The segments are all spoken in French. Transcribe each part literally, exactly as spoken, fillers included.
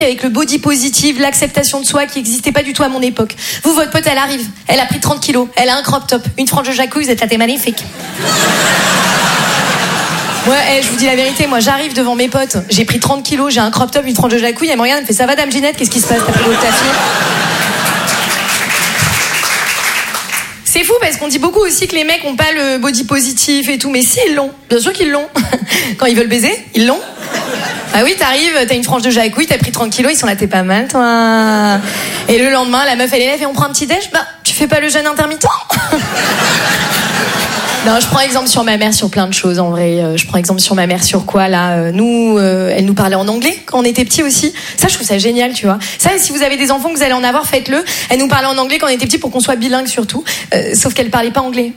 avec le body positive, l'acceptation de soi qui n'existait pas du tout à mon époque. Vous, votre pote, elle arrive, elle a pris trente kilos, elle a un crop top, une frange de jacouille, vous êtes là, t'es magnifique. Ouais, hey, je vous dis la vérité, moi j'arrive devant mes potes, j'ai pris trente kilos, j'ai un crop top, une frange de jacouille, elle me regarde, elle me fait ça va dame Ginette, qu'est-ce qui se passe, t'as pris l'eau de ta fille? C'est fou parce qu'on dit beaucoup aussi que les mecs ont pas le body positif et tout, mais si ils l'ont, bien sûr qu'ils l'ont. Quand ils veulent baiser, ils l'ont. Ah oui, t'arrives, t'as une frange de jacouille, t'as pris trente kilos, ils sont là, t'es pas mal toi. Et le lendemain, la meuf elle est là, et on prend un petit déj, bah tu fais pas le jeûne intermittent? Non, je prends exemple sur ma mère sur plein de choses en vrai. Euh, je prends exemple sur ma mère sur quoi là euh, Nous, euh, elle nous parlait en anglais quand on était petits aussi. Ça, je trouve ça génial, tu vois. Ça, si vous avez des enfants que vous allez en avoir, faites-le. Elle nous parlait en anglais quand on était petits pour qu'on soit bilingue surtout. Euh, sauf qu'elle parlait pas anglais.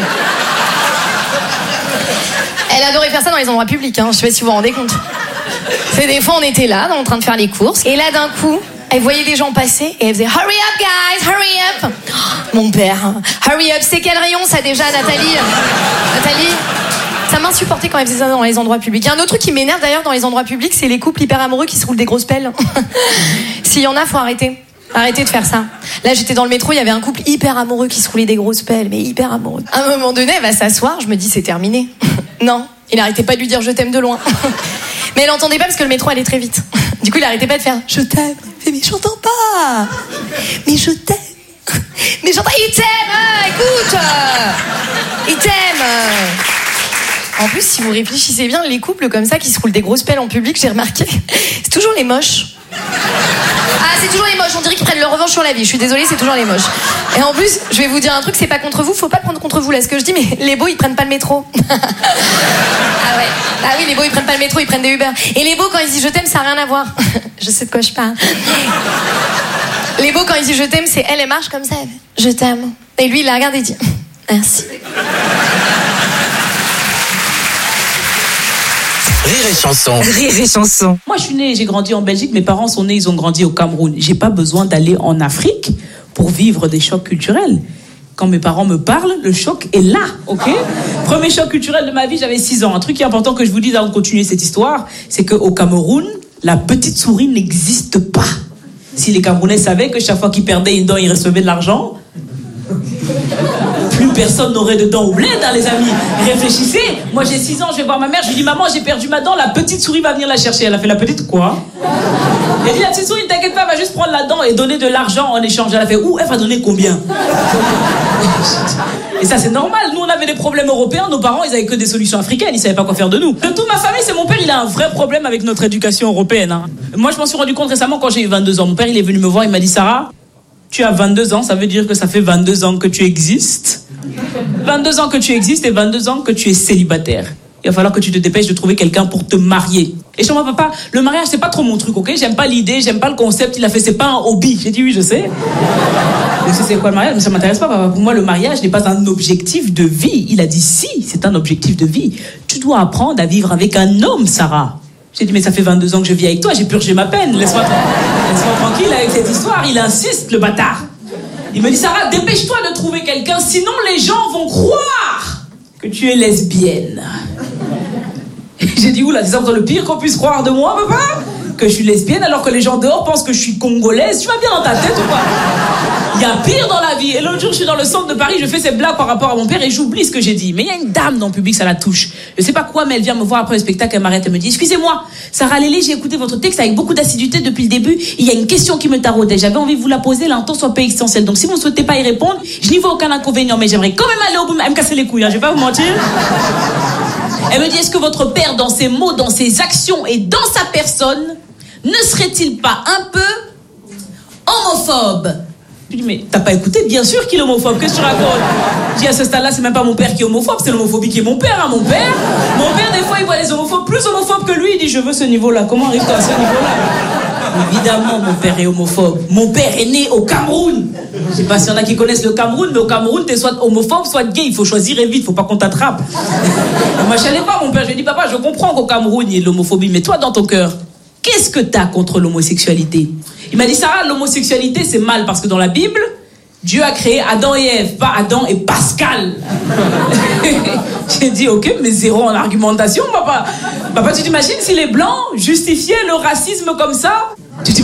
Elle adorait faire ça dans les endroits publics. Hein. Je sais pas si vous vous rendez compte. C'est des fois on était là, en train de faire les courses, et là d'un coup. Elle voyait des gens passer et elle faisait hurry up guys, hurry up. Oh, mon père, hurry up, c'est quel rayon ça déjà, Nathalie? Nathalie, ça m'insupportait quand elle faisait ça dans les endroits publics. Il y a un autre truc qui m'énerve d'ailleurs dans les endroits publics, c'est les couples hyper amoureux qui se roulent des grosses pelles. S'il y en a, faut arrêter. Arrêtez de faire ça. Là, j'étais dans le métro, il y avait un couple hyper amoureux qui se roulait des grosses pelles, mais hyper amoureux. À un moment donné, elle va s'asseoir, je me dis c'est terminé. Non, il arrêtait pas de lui dire je t'aime de loin. Mais elle entendait pas parce que le métro allait très vite. Du coup, il arrêtait pas de faire je t'aime. Mais j'entends pas. Mais je t'aime. Mais j'entends. Il t'aime, hein, écoute. Il t'aime. En plus, si vous réfléchissez bien, les couples comme ça qui se roulent des grosses pelles en public, j'ai remarqué, c'est toujours les moches. Ah, c'est toujours les moches. On dirait qu'ils prennent leur revanche sur la vie. Je suis désolée, c'est toujours les moches. Et en plus, je vais vous dire un truc, c'est pas contre vous, faut pas prendre contre vous là ce que je dis, mais les beaux ils prennent pas le métro. Ah ouais. Ah oui, les beaux ils prennent pas le métro, ils prennent des Uber. Et les beaux quand ils disent je t'aime, ça a rien à voir. Je sais de quoi je parle. Les beaux quand ils disent je t'aime, c'est elle, elle marche comme ça. Elle fait, je t'aime. Et lui il la regarde et dit merci. Rire et chanson. Rire et chanson. Moi, je suis née, j'ai grandi en Belgique. Mes parents sont nés, ils ont grandi au Cameroun. J'ai pas besoin d'aller en Afrique pour vivre des chocs culturels. Quand mes parents me parlent, le choc est là, ok? Premier choc culturel de ma vie, j'avais six ans. Un truc qui est important que je vous dise avant de continuer cette histoire, c'est qu'au Cameroun, la petite souris n'existe pas. Si les Camerounais savaient que chaque fois qu'ils perdaient une dent, ils recevaient de l'argent, plus personne n'aurait de dents au bled, hein, les amis. Réfléchissez. Moi, j'ai six ans, je vais voir ma mère, je lui dis maman, j'ai perdu ma dent, la petite souris va venir la chercher. Elle a fait la petite quoi? Elle dit la petite souris, ne t'inquiète pas, elle va juste prendre la dent et donner de l'argent en échange. Elle a fait où? Elle va donner combien? Et ça, c'est normal. Nous, on avait des problèmes européens. Nos parents, ils avaient que des solutions africaines. Ils savaient pas quoi faire de nous. De toute ma famille, c'est mon père. Il a un vrai problème avec notre éducation européenne. Hein. Moi, je m'en suis rendu compte récemment quand j'ai eu vingt-deux ans. Mon père, il est venu me voir. Il m'a dit Sarah, tu as vingt-deux ans. Ça veut dire que ça fait vingt-deux ans que tu existes. vingt-deux ans que tu existes et vingt-deux ans que tu es célibataire. Il va falloir que tu te dépêches de trouver quelqu'un pour te marier. Et chez moi, papa, le mariage, c'est pas trop mon truc, ok? J'aime pas l'idée, j'aime pas le concept. Il a fait, c'est pas un hobby. J'ai dit oui, je sais. Je sais c'est quoi le mariage, mais ça m'intéresse pas, papa. Pour moi, le mariage n'est pas un objectif de vie. Il a dit si, c'est un objectif de vie. Tu dois apprendre à vivre avec un homme, Sarah. J'ai dit, mais ça fait vingt-deux ans que je vis avec toi, j'ai purgé ma peine. Laisse-moi, laisse-moi tranquille avec cette histoire. Il insiste, le bâtard. Il me dit, Sarah, dépêche-toi de trouver quelqu'un, sinon les gens vont croire que tu es lesbienne. J'ai dit, oula, c'est ça le pire qu'on puisse croire de moi, papa? Que je suis lesbienne alors que les gens dehors pensent que je suis congolaise. Tu vas bien dans ta tête ou pas? Il y a pire dans la vie. Et l'autre jour, je suis dans le centre de Paris, je fais ces blagues par rapport à mon père et j'oublie ce que j'ai dit. Mais il y a une dame dans le public, ça la touche. Je sais pas quoi, mais elle vient me voir après le spectacle, elle m'arrête, elle me dit, excusez-moi, Sarah Lélé, j'ai écouté votre texte avec beaucoup d'assiduité depuis le début. Il y a une question qui me taraudait. J'avais envie de vous la poser, l'intention soit peu existentielle. Donc si vous ne souhaitez pas y répondre, je n'y vois aucun inconvénient, mais j'aimerais quand même aller au bout, elle me casser les couilles, hein, je vais pas vous mentir. Elle me dit, est-ce que votre père, dans ses mots, dans ses actions et dans sa personne, ne serait-il pas un peu homophobe? Je lui dis, mais t'as pas écouté? Bien sûr qu'il est homophobe, qu'est-ce que tu racontes? Je dis, à ce stade-là, c'est même pas mon père qui est homophobe, c'est l'homophobie qui est mon père, hein, mon père. Mon père, des fois, il voit les homophobes plus homophobes que lui, il dit, je veux ce niveau-là. Comment arrive-t-on à ce niveau-là? Évidemment, mon père est homophobe. Mon père est né au Cameroun. Je sais pas s'il y en a qui connaissent le Cameroun, mais au Cameroun, t'es soit homophobe, soit gay. Il faut choisir et vite, faut pas qu'on t'attrape. Moi, je savais pas, mon père. Je lui ai dit, papa, je comprends qu'au Cameroun, il y ait de l'homophobie, mais toi, dans ton cœur, qu'est-ce que t'as contre l'homosexualité? Il m'a dit, Sarah, l'homosexualité, c'est mal parce que dans la Bible, Dieu a créé Adam et Ève, pas Adam et Pascal. J'ai dit, ok, mais zéro en argumentation, papa. Papa, tu t'imagines si les Blancs justifiaient le racisme comme ça?